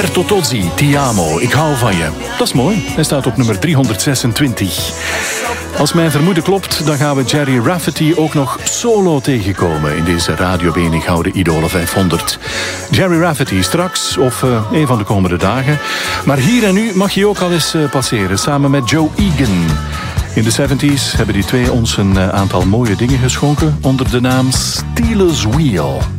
Roberto Tozzi, Ti amo, ik hou van je. Dat is mooi, hij staat op nummer 326. Als mijn vermoeden klopt, dan gaan we Gerry Rafferty ook nog solo tegenkomen in deze Radio Wenig Gouden Idolen 500. Gerry Rafferty straks, of een van de komende dagen. Maar hier en nu mag je ook al eens passeren, samen met Joe Egan. In de 70s hebben die twee ons een aantal mooie dingen geschonken onder de naam Steelers Wheel.